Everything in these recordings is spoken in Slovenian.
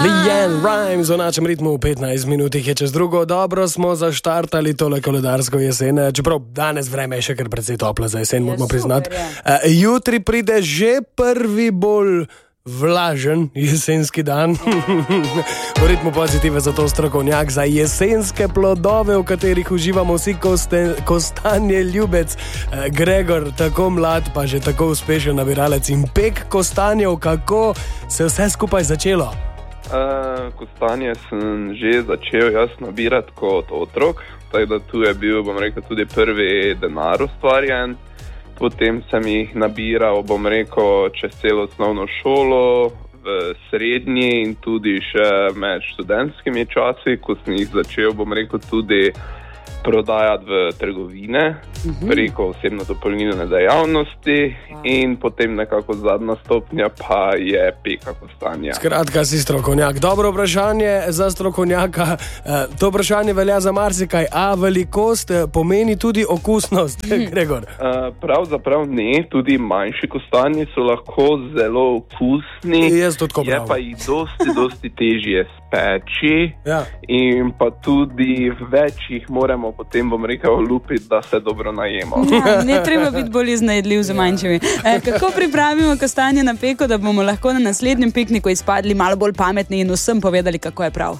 LeAnn Rimes v našem ritmu v 15 minutih je čez drugo. Dobro smo zaštartali tole koledarsko jesen, čeprav danes vreme je še kar precej toplo za jesen, moramo priznati. Jutri pride že prvi bolj vlažen jesenski dan. V ritmu pozitive zato strokovnjak za jesenske plodove, v katerih uživamo vsi kostanje ljubec. Gregor, tako mlad, pa že tako uspešen nabiralec in pek kostanjev, kako se vse skupaj začelo? Kostanje sem že začel jaz nabirati kot otrok, tako da tu je bil, bom rekel, tudi prvi denar ustvarjen. Potem sem jih nabiral, bom rekel, čez celo osnovno šolo, v srednji in tudi še med študentskimi časi, ko sem jih začel, bom rekel, tudi prodajati v trgovine preko osebno dopolnilne dejavnosti in potem nekako zadnja stopnja pa je peka kostanja. Skratka, si strokovnjak. Dobro vprašanje za strokovnjaka. To vprašanje velja za marsikaj. A velikost pomeni tudi okusnost, Gregor? Pravzaprav ne, tudi manjši kostanji so lahko zelo okusni. Jaz to tako pravim. Je pa jih dosti težje speči in pa tudi več jih moramo potem, bom rekel, lupiti, da se dobro najemo. Ja, ne treba biti bolj iznajedljiv z manjšimi. Kako pripravimo kostanje na peko, da bomo lahko na naslednjem pikniku izpadli malo bolj pametni in vsem povedali, kako je prav?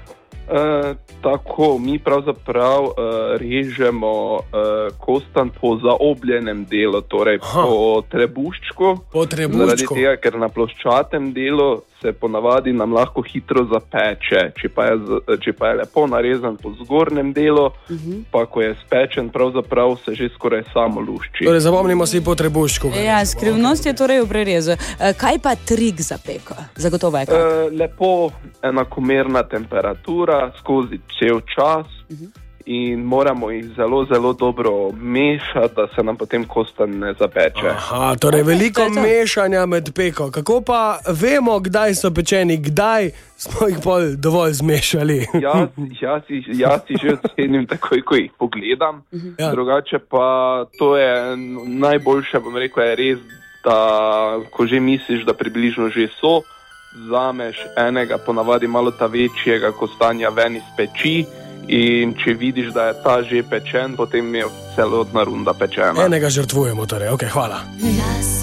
Tako, mi pravzaprav režemo kostan po zaobljenem delu, torej po trebuščku. Zaradi tega, ker na ploščatem delu se ponavadi nam lahko hitro zapeče. Če pa je lepo narezan po zgornjem delu, pa ko je spečen, pravzaprav se že skoraj samo lušči. Torej, zapomnimo si po trebuščku. Ja, skrivnost je torej v prerezu. Kaj pa trik za peko? Zagotovo je kaj? Lepo enakomerna temperatura skozi cel čas in moramo jih zelo, zelo dobro mešati, da se nam potem kostan ne zapeče. Aha, torej veliko mešanja med peko. Kako pa vemo, kdaj so pečeni, kdaj smo jih bolj dovolj zmešali? Jaz si že ocenim takoj, ko jih pogledam. Drugače pa to je najboljše, bom rekel, je res, da ko že misliš, da približno že so, vzameš enega, ponavadi malo ta večjega kostanja ven iz peči in če vidiš, da je ta že pečen, potem je celotna runda pečena. Enega žrtvujemo, torej, ok, hvala.